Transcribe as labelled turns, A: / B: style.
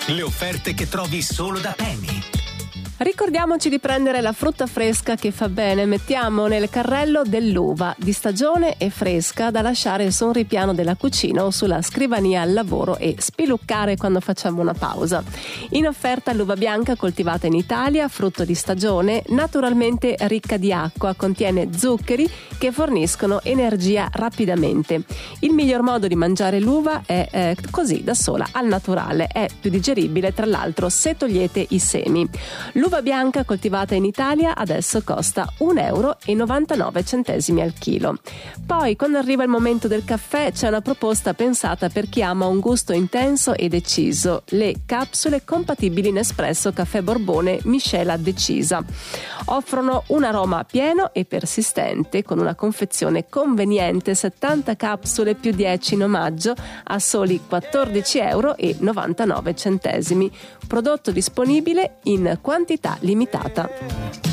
A: Le offerte che trovi solo da Penny.
B: Ricordiamoci di prendere la frutta fresca che fa bene. Mettiamo nel carrello dell'uva di stagione e fresca da lasciare su un ripiano della cucina o sulla scrivania al lavoro e spiluccare quando facciamo una pausa. In offerta l'uva bianca coltivata in Italia, frutto di stagione, naturalmente ricca di acqua, contiene zuccheri che forniscono energia rapidamente. Il miglior modo di mangiare l'uva è così, da sola, al naturale. È più digeribile, tra l'altro, se togliete i semi. L'uva bianca coltivata in Italia adesso costa 1,99 euro al chilo. Poi, quando arriva il momento del caffè, c'è una proposta pensata per chi ama un gusto intenso e deciso: le capsule compatibili Nespresso Caffè Borbone miscela decisa. Offrono un aroma pieno e persistente, con una confezione conveniente, 70 capsule più 10 in omaggio a soli 14,99 euro. Prodotto disponibile in quantità limitata.